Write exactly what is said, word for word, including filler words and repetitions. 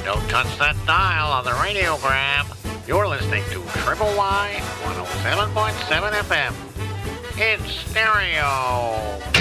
Don't touch that dial on the radiogram. You're listening to Triple Y one oh seven point seven F M. In stereo.